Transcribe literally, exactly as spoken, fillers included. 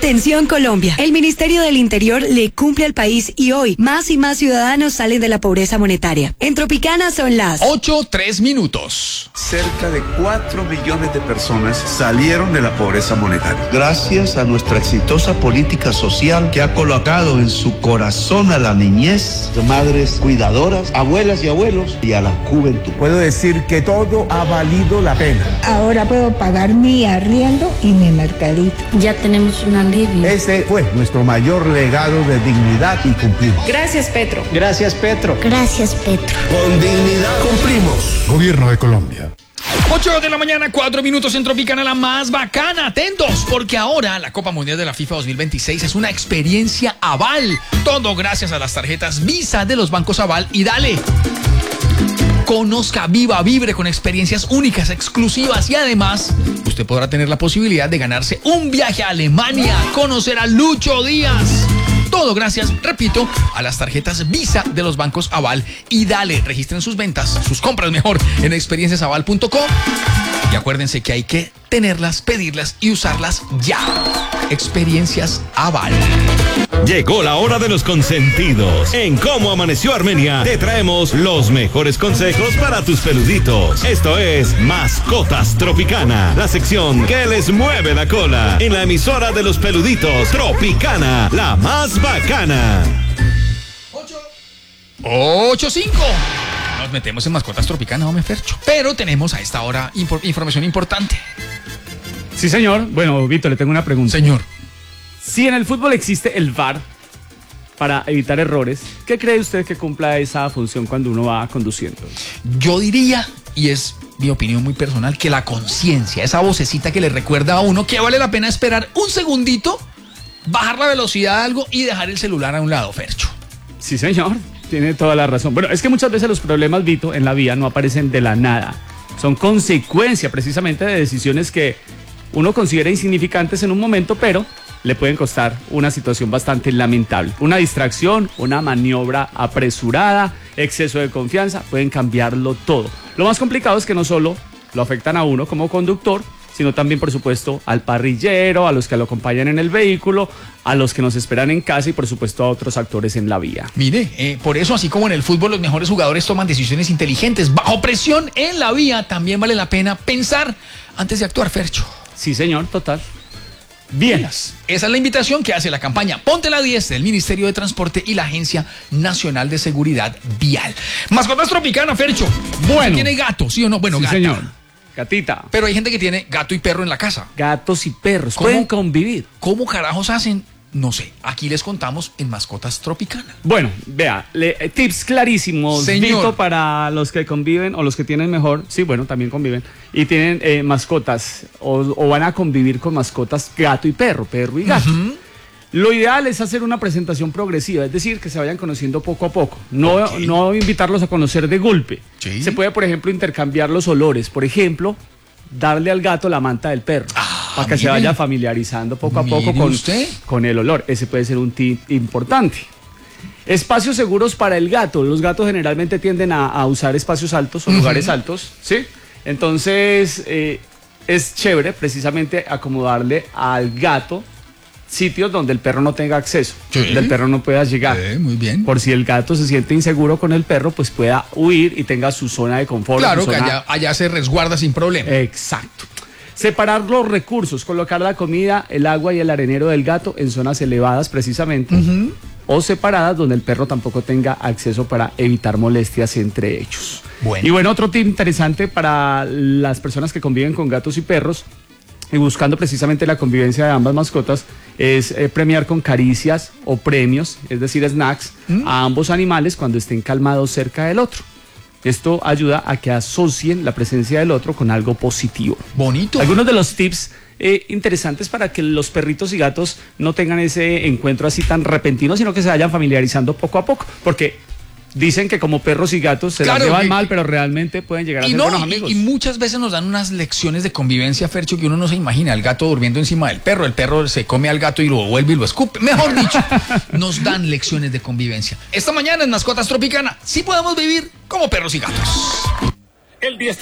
Atención Colombia, el Ministerio del Interior le cumple al país y hoy más y más ciudadanos salen de la pobreza monetaria. En Tropicana son las ocho, tres minutos. Cerca de cuatro millones de personas salieron de la pobreza monetaria. Gracias a nuestra exitosa política social que ha colocado en su corazón a la niñez, de madres cuidadoras, abuelas y abuelos y a la juventud. Puedo decir que todo ha valido la pena. Ahora puedo pagar mi arriendo y mi mercadito. Ya tenemos un alivio. Este fue nuestro mayor legado de dignidad y cumplimos. Gracias, Petro. Gracias, Petro. Gracias, Petro. Con dignidad cumplimos. Gobierno de Colombia. ocho de la mañana, cuatro minutos en Tropicana, la más bacana. Atentos, porque ahora la Copa Mundial de la FIFA dos mil veintiséis es una experiencia Aval. Todo gracias a las tarjetas Visa de los bancos Aval y Dale. Conozca, viva, vibre con experiencias únicas, exclusivas y además usted podrá tener la posibilidad de ganarse un viaje a Alemania, conocer a Lucho Díaz. Todo gracias, repito, a las tarjetas Visa de los bancos Aval y Dale. Registren sus ventas, sus compras mejor, en experiencias aval punto com. Y acuérdense que hay que tenerlas, pedirlas y usarlas ya. Experiencias Aval. Llegó la hora de los consentidos. En Cómo Amaneció Armenia te traemos los mejores consejos para tus peluditos. Esto es Mascotas Tropicana, la sección que les mueve la cola en la emisora de los peluditos Tropicana, la más bacana. ocho cinco. Nos metemos en Mascotas Tropicana, hombre Fercho. Pero tenemos a esta hora impor- información importante. Sí, señor. Bueno, Vito, le tengo una pregunta. Señor. Si en el fútbol existe el V A R para evitar errores, ¿qué cree usted que cumpla esa función cuando uno va conduciendo? Yo diría, y es mi opinión muy personal, que la conciencia, esa vocecita que le recuerda a uno que vale la pena esperar un segundito, bajar la velocidad de algo y dejar el celular a un lado, Fercho. Sí, señor. Tiene toda la razón. Bueno, es que muchas veces los problemas, Vito, en la vía no aparecen de la nada. Son consecuencia precisamente de decisiones que uno considera insignificantes en un momento, pero le pueden costar una situación bastante lamentable. Una distracción, una maniobra apresurada, exceso de confianza, pueden cambiarlo todo. Lo más complicado es que no solo lo afectan a uno como conductor, sino también, por supuesto, al parrillero, a los que lo acompañan en el vehículo, a los que nos esperan en casa y, por supuesto, a otros actores en la vía. Mire, eh, por eso, así como en el fútbol los mejores jugadores toman decisiones inteligentes, bajo presión en la vía, también vale la pena pensar antes de actuar, Fercho. Sí, señor, total. Bien. Esa es la invitación que hace la campaña Ponte la diez del Ministerio de Transporte y la Agencia Nacional de Seguridad Vial. Mascotas Tropicana, Fercho. Bueno. ¿Tiene gato, sí o no? Bueno, sí, gata. señor. Gatita. Pero hay gente que tiene gato y perro en la casa. Gatos y perros. ¿Cómo? Pueden convivir. ¿Cómo carajos hacen? No sé. Aquí les contamos en Mascotas Tropicana. Bueno, vea, le, eh, tips clarísimos, Señor. Vito, para los que conviven o los que tienen mejor, sí, bueno, también conviven, y tienen eh, mascotas o, o van a convivir con mascotas gato y perro, perro y gato. Uh-huh. Lo ideal es hacer una presentación progresiva, es decir, que se vayan conociendo poco a poco, no, okay. no invitarlos a conocer de golpe. ¿Sí? Se puede, por ejemplo, intercambiar los olores, por ejemplo, darle al gato la manta del perro. Ah. Para que mire, se vaya familiarizando poco a poco con, con el olor. Ese puede ser un tip importante. Espacios seguros para el gato. Los gatos generalmente tienden a, a usar espacios altos o uh-huh. lugares altos, ¿sí? Entonces, eh, es chévere precisamente acomodarle al gato sitios donde el perro no tenga acceso, sí. donde el perro no pueda llegar. Sí, muy bien. Por si el gato se siente inseguro con el perro, pues pueda huir y tenga su zona de confort. Claro, que zona... allá, allá se resguarda sin problema. Exacto. Separar los recursos, colocar la comida, el agua y el arenero del gato en zonas elevadas precisamente, uh-huh. o separadas donde el perro tampoco tenga acceso para evitar molestias entre ellos. Bueno. Y bueno, otro tip interesante para las personas que conviven con gatos y perros, y buscando precisamente la convivencia de ambas mascotas, es eh, premiar con caricias o premios, es decir, snacks, uh-huh. a ambos animales cuando estén calmados cerca del otro. Esto ayuda a que asocien la presencia del otro con algo positivo. Bonito. Algunos de los tips eh, interesantes para que los perritos y gatos no tengan ese encuentro así tan repentino, sino que se vayan familiarizando poco a poco. Porque dicen que como perros y gatos se claro, las llevan que, mal, pero realmente pueden llegar a ser no, buenos amigos. Y, y muchas veces nos dan unas lecciones de convivencia, Fercho, que uno no se imagina. El gato durmiendo encima del perro, el perro se come al gato y lo vuelve y lo escupe. Mejor dicho, nos dan lecciones de convivencia. Esta mañana en Mascotas Tropicana, sí podemos vivir como perros y gatos. El diez